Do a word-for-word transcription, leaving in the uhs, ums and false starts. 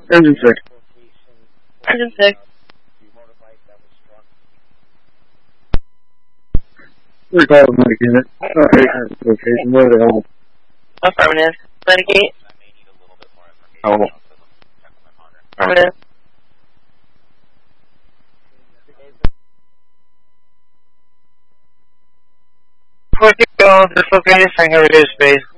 Engine six. Engine six. Recall the medic unit. Uh, location, where they all. Affirmative. Medicate. Oh. Affirmative. four zero, dislocated, San Javier space.